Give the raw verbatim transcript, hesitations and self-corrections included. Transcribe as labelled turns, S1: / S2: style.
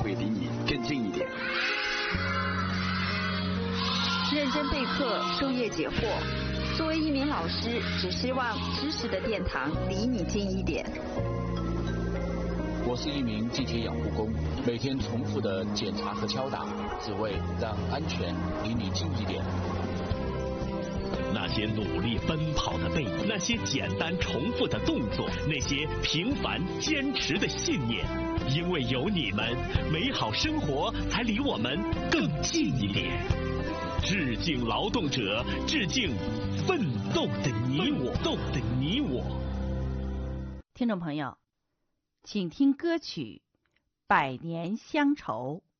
S1: 会离你更近一点。
S2: 认真备课，授业解惑。作为一名老师，只希望知识的殿堂离你近一点。
S3: 我是一名地铁养护工，每天重复的检查和敲打，只为让安全离你近一点。
S4: 那些努力奔跑的背影，那些简单重复的动作，那些平凡坚持的信念，因为有你们，美好生活才离我们更近一点。致敬劳动者，致敬奋斗的你我，奋斗的你我。
S5: 听众朋友，请听歌曲《百年乡愁》。